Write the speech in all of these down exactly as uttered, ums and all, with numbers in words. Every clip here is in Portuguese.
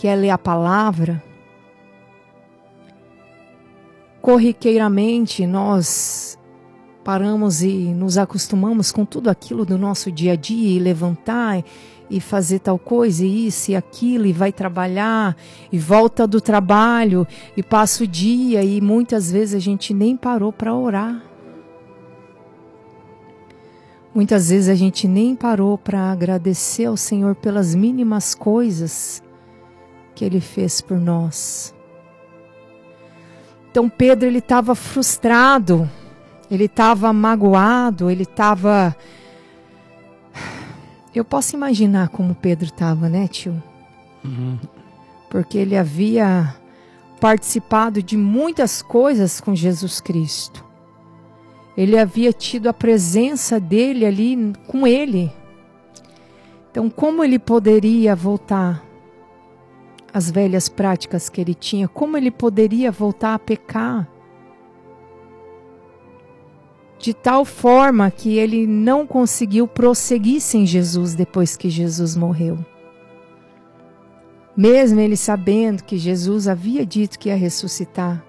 quer ler a palavra, corriqueiramente nós paramos e nos acostumamos com tudo aquilo do nosso dia a dia, e levantar e fazer tal coisa, e isso e aquilo, e vai trabalhar, e volta do trabalho, e passa o dia, e muitas vezes a gente nem parou para orar. Muitas vezes a gente nem parou para agradecer ao Senhor pelas mínimas coisas que Ele fez por nós. Então Pedro, ele estava frustrado, ele estava magoado, ele estava... Eu posso imaginar como Pedro estava, né, tio? Uhum. Porque ele havia participado de muitas coisas com Jesus Cristo. Ele havia tido a presença dele ali com ele. Então, como ele poderia voltar às velhas práticas que ele tinha? Como ele poderia voltar a pecar? De tal forma que ele não conseguiu prosseguir sem Jesus depois que Jesus morreu. Mesmo ele sabendo que Jesus havia dito que ia ressuscitar,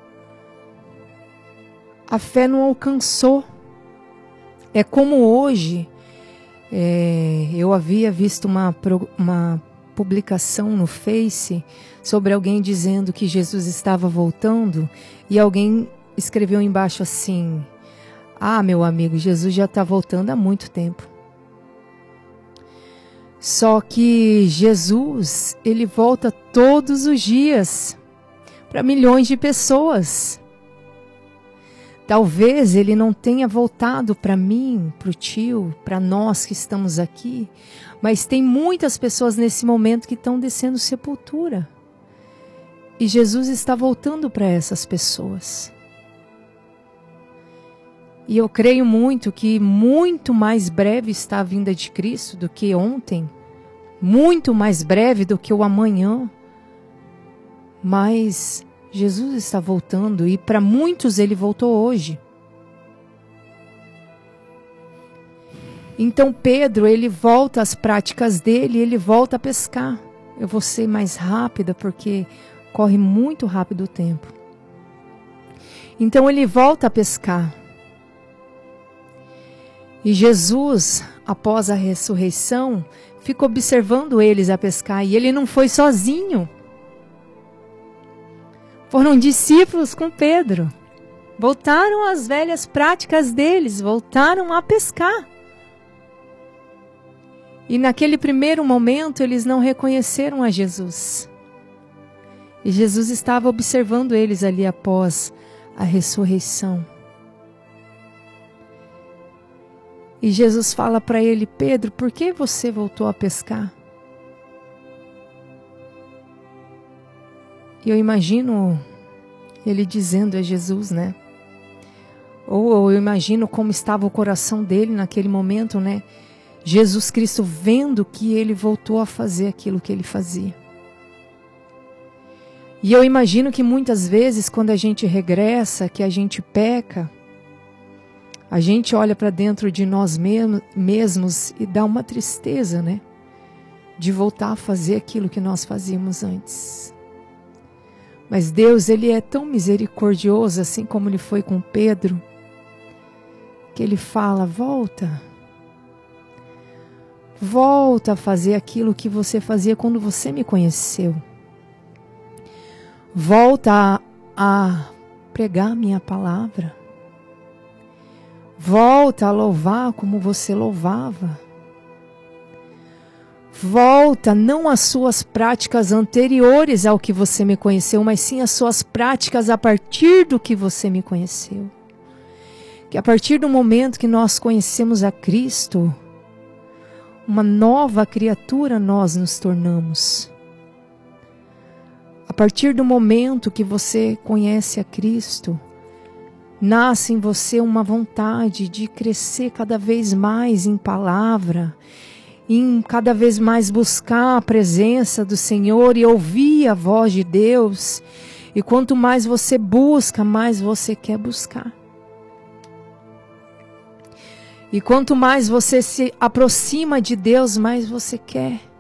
a fé não alcançou. É como hoje, é, eu havia visto uma, uma publicação no Face sobre alguém dizendo que Jesus estava voltando, e alguém escreveu embaixo assim: ah, meu amigo, Jesus já está voltando há muito tempo. Só que Jesus, ele volta todos os dias para milhões de pessoas. Talvez ele não tenha voltado para mim, para o tio, para nós que estamos aqui, mas tem muitas pessoas nesse momento que estão descendo sepultura. E Jesus está voltando para essas pessoas. E eu creio muito que muito mais breve está a vinda de Cristo do que ontem, muito mais breve do que o amanhã. Mas Jesus está voltando, e para muitos ele voltou hoje. Então Pedro, ele volta às práticas dele, ele volta a pescar. Eu vou ser mais rápida porque corre muito rápido o tempo. Então ele volta a pescar. E Jesus, após a ressurreição, fica observando eles a pescar, e ele não foi sozinho. Foram discípulos com Pedro. Voltaram às velhas práticas deles, voltaram a pescar. E naquele primeiro momento eles não reconheceram a Jesus. E Jesus estava observando eles ali após a ressurreição. E Jesus fala para ele: Pedro, por que você voltou a pescar? E eu imagino ele dizendo a Jesus, né? Ou, ou eu imagino como estava o coração dele naquele momento, né? Jesus Cristo vendo que ele voltou a fazer aquilo que ele fazia. E eu imagino que muitas vezes quando a gente regressa, que a gente peca, a gente olha para dentro de nós mesmos e dá uma tristeza, né? De voltar a fazer aquilo que nós fazíamos antes. Mas Deus, ele é tão misericordioso, assim como ele foi com Pedro, que ele fala: volta. Volta a fazer aquilo que você fazia quando você me conheceu. Volta a, a pregar a minha palavra. Volta a louvar como você louvava. Volta não às suas práticas anteriores ao que você me conheceu, mas sim às suas práticas a partir do que você me conheceu. Que a partir do momento que nós conhecemos a Cristo, uma nova criatura nós nos tornamos. A partir do momento que você conhece a Cristo, nasce em você uma vontade de crescer cada vez mais em palavra, em cada vez mais buscar a presença do Senhor e ouvir a voz de Deus. E quanto mais você busca, mais você quer buscar. E quanto mais você se aproxima de Deus, mais você quer.